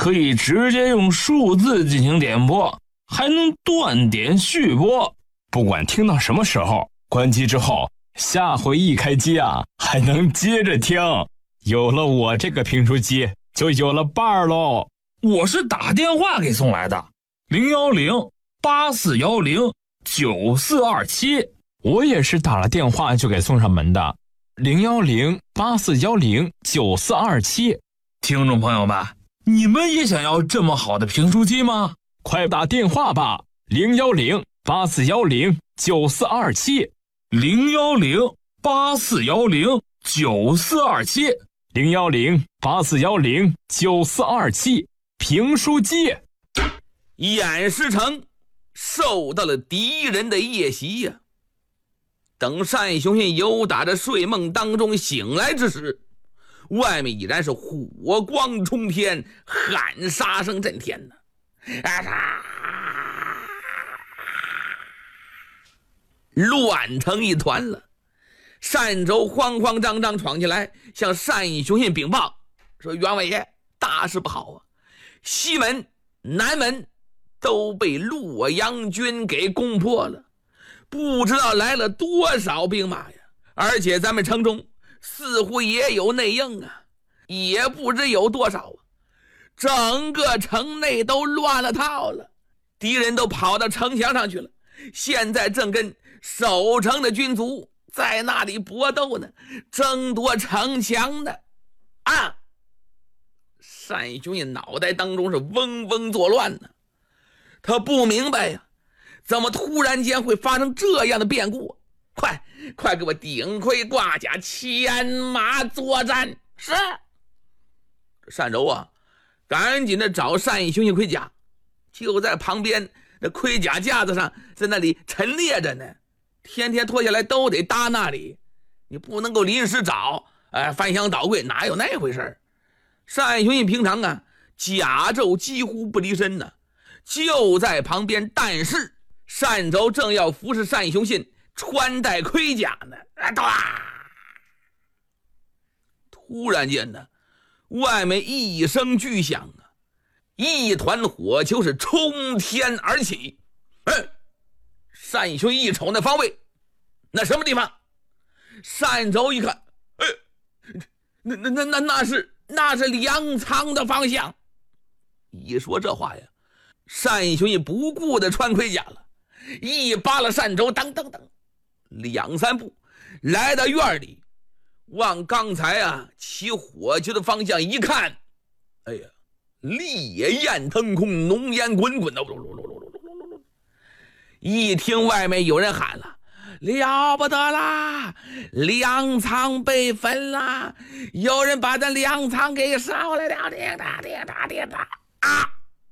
可以直接用数字进行点播，还能断点续播， 不管听到什么时候，关机之后下回一开机啊，还能接着听。有了我这个评书机，就有了伴儿喽。 我是打电话给送来的，010-8410-9427。 我也是打了电话就给送上门的，010-8410-9427。 听众朋友们，你们也想要这么好的评书机吗？ 快打电话吧，010-8410-9427。 010-8410-9427。 010-8410-9427。评书机。 偃师城受到了敌人的夜袭呀。等单雄信由打着睡梦当中醒来之时，外面已然是火光冲天，喊杀声震天呐！乱成一团了。单周慌慌张张闯进来，向单雄信禀报说：“员外爷，大事不好啊！西门、南门都被洛阳军给攻破了，不知道来了多少兵马呀！而且咱们城中似乎也有内应啊，也不知有多少啊！整个城内都乱了套了，敌人都跑到城墙上去了，现在正跟守城的军卒在那里搏斗呢，争夺城墙呢！”啊！单雄信脑袋当中是嗡嗡作乱呢，他不明白呀，怎么突然间会发生这样的变故？快给我顶盔挂甲，牵马作战！是。单柔啊，赶紧的找单雄信盔甲，就在旁边那盔甲架子上，在那里陈列着呢。天天脱下来都得搭那里，你不能够临时找，翻箱倒柜，哪有那回事？单雄信平常啊，甲胄几乎不离身呢，就在旁边。但是单周正要服侍单雄信穿戴盔甲呢，突然间呢，外面一声巨响啊，一团火球是冲天而起。单雄一瞅那方位，那什么地方？单周一看，那是粮仓的方向。一说这话呀，单雄信不顾的穿盔甲了，一扒拉单周，噔，两三步来到院里，往刚才啊起火球的方向一看，哎呀，烈焰腾空，浓烟滚滚的。一听外面有人喊了，了不得啦，粮仓被焚了，有人把这粮仓给烧了，叮当啊！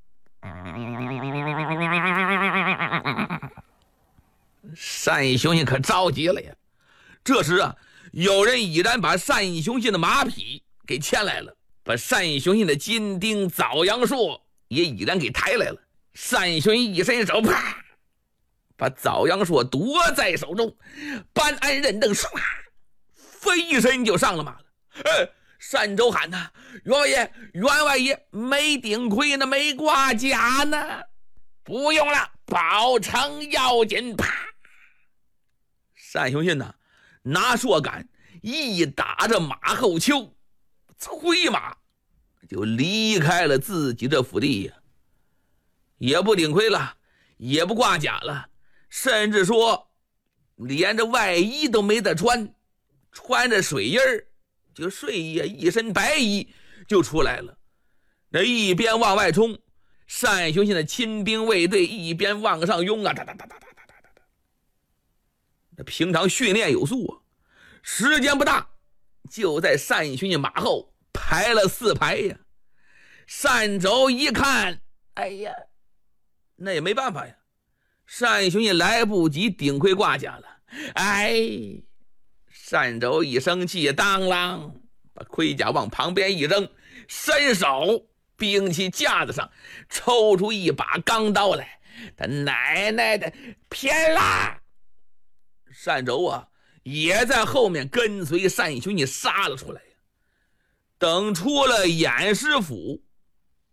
单雄信可着急了呀。这时啊，有人已然把单雄信的马匹给牵来了，把单雄信的金钉枣阳槊也已然给抬来了。单雄信一伸手，啪，把枣阳槊夺在手中，班安认凳唰，飞身就上了马了。单周喊呐：“员外爷没顶盔呢，没挂甲呢。”“不用了，保城要紧。”啪！单雄信呢，拿槊杆一打着马后丘，催马就离开了自己这府地呀。也不顶盔了，也不挂甲了，甚至说连着外衣都没得穿，穿着水衣儿就睡衣，一身白衣就出来了。那一边往外冲，单雄信的亲兵卫队一边往上拥啊，那平常训练有素啊，时间不大，就在单雄信马后排了4排呀。单周一看，哎呀，那也没办法呀，单雄信来不及顶盔挂甲了。单周一生气，当啷把盔甲往旁边一扔，伸手兵器架子上抽出一把钢刀来，他奶奶的偏啦！单周啊也在后面跟随单雄信杀了出来。等出了偃师府，